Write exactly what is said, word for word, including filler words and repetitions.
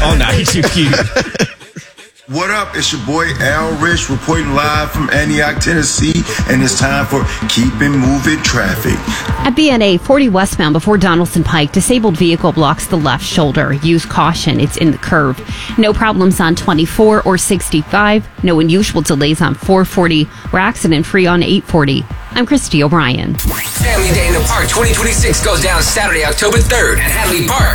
Oh, nice. You cute. What up? It's your boy Al Rich reporting live from Antioch, Tennessee, and it's time for Keeping Moving Traffic. At B N A forty westbound before Donaldson Pike, disabled vehicle blocks the left shoulder. Use caution. It's in the curve. No problems on twenty-four or sixty-five. No unusual delays on four forty. We're accident free on eight forty. I'm Christy O'Brien. Family Day in the Park twenty twenty-six goes down Saturday, October third at Hadley Park.